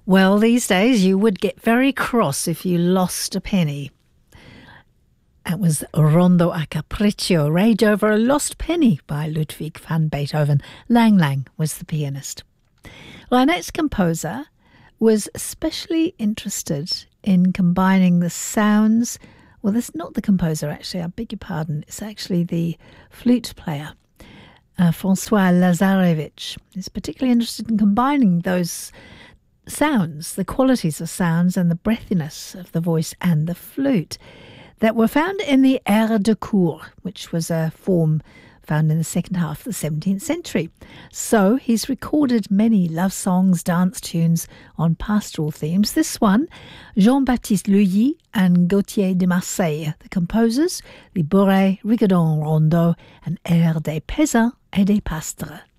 Well, these days you would get very cross if you lost a penny. That was Rondo a Capriccio, Rage Over a Lost Penny by Ludwig van Beethoven. Lang Lang was the pianist. Well, our next composer was especially interested in combining the sounds. Well, that's not the composer, actually. I beg your pardon. It's actually the flute player, Francois Lazarevich. He's particularly interested in combining those sounds, the qualities of sounds and the breathiness of the voice and the flute that were found in the air de cour, which was a form found in the second half of the 17th century. So he's recorded many love songs, dance tunes on pastoral themes. This one, Jean-Baptiste Lully and Gauthier de Marseille, the composers, the Bourrée, Rigodon, Rondo, and Air des Paysans et des Pastres.